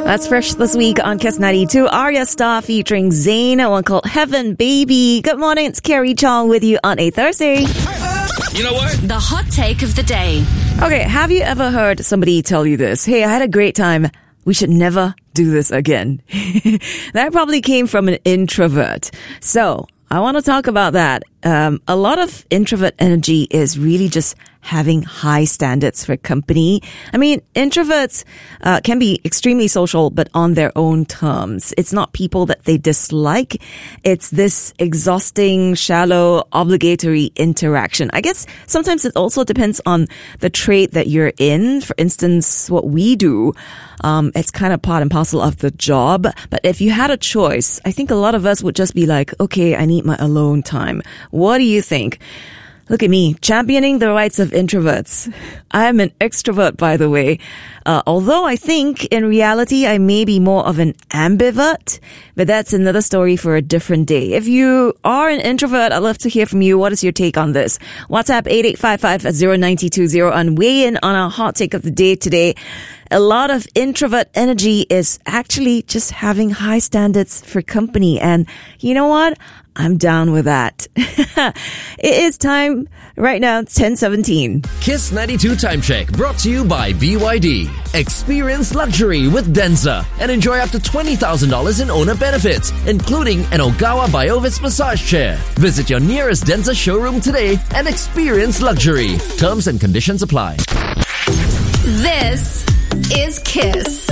That's fresh this week on Kiss 92. Arya Starr featuring Zayn, one called Heaven Baby. Good morning, it's Carrie Chong with you on a Thursday. You know what? The hot take of the day. Okay, have you ever heard somebody tell you this? Hey, I had a great time. We should never do this again. That probably came from an introvert. So, I want to talk about that. A lot of introvert energy is really just having high standards for company. I mean, introverts can be extremely social, but on their own terms. It's not people that they dislike. It's this exhausting, shallow, obligatory interaction. I guess sometimes it also depends on the trade that you're in. For instance, what we do, it's kind of part and parcel of the job. But if you had a choice, I think a lot of us would just be like, okay, I need my alone time. What do you think? Look at me, championing the rights of introverts. I'm an extrovert, by the way. Although I think in reality I may be more of an ambivert, but that's another story for a different day. If you are an introvert, I'd love to hear from you. What is your take on this? WhatsApp 8855-0920 and weigh in on our hot take of the day today. A lot of introvert energy is actually just having high standards for company. And you know what? I'm down with that. It is time right now, 10:17. Kiss 92 Time Check brought to you by BYD. Experience luxury with Denza and enjoy up to $20,000 in owner benefits, including an Ogawa Biovis massage chair. Visit your nearest Denza showroom today and experience luxury. Terms and conditions apply. This is Kiss.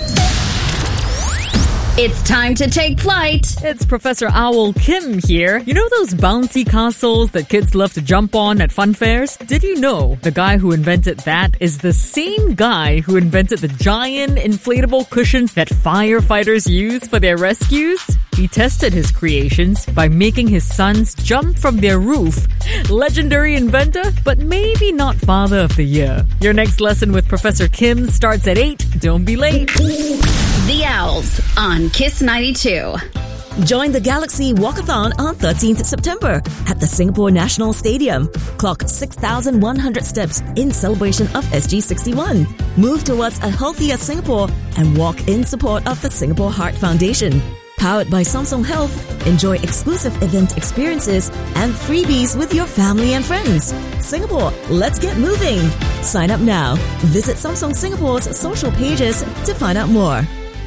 It's time to take flight. It's Professor Owl Kim here. You know those bouncy castles that kids love to jump on at fun fairs? Did you know the guy who invented that is the same guy who invented the giant inflatable cushions that firefighters use for their rescues? He tested his creations by making his sons jump from their roof. Legendary inventor, but maybe not father of the year. Your next lesson with Professor Kim starts at 8. Don't be late. The Owls on Kiss 92. Join the Galaxy Walkathon on 13th September at the Singapore National Stadium. Clock 6,100 steps in celebration of SG61. Move towards a healthier Singapore and walk in support of the Singapore Heart Foundation. Powered by Samsung Health, enjoy exclusive event experiences and freebies with your family and friends. Singapore, let's get moving. Sign up now. Visit Samsung Singapore's social pages to find out more.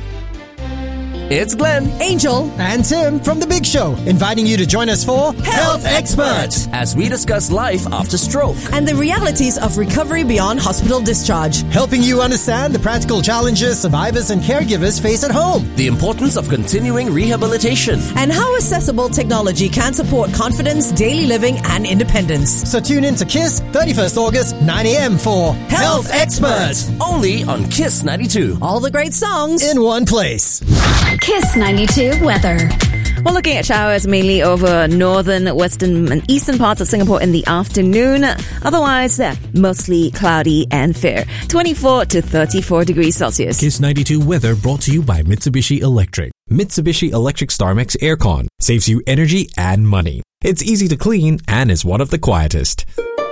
It's Glenn, Angel, and Tim from The Big Show, inviting you to join us for Health Expert, as we discuss life after stroke and the realities of recovery beyond hospital discharge, helping you understand the practical challenges survivors and caregivers face at home, the importance of continuing rehabilitation, and how accessible technology can support confidence, daily living, and independence. So tune in to KISS 31st August, 9 a.m. for Health Expert, only on Kiss 92. All the great songs in one place. Kiss 92 weather. We're looking at showers mainly over northern, western and eastern parts of Singapore in the afternoon. Otherwise, mostly cloudy and fair. 24 to 34 degrees Celsius. Kiss 92 weather brought to you by Mitsubishi Electric. Mitsubishi Electric StarMax Aircon saves you energy and money. It's easy to clean and is one of the quietest.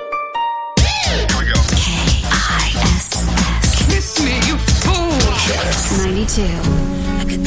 Here we go. KISS. Kiss me, you fool. Kiss 92.